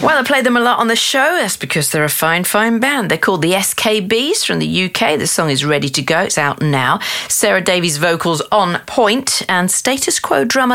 Well, I play them a lot on the show. That's because they're a fine, fine band. They're called the SKBs from the UK. The song is ready to go. It's out now. Sarah Davies vocals on point, and Status Quo drummer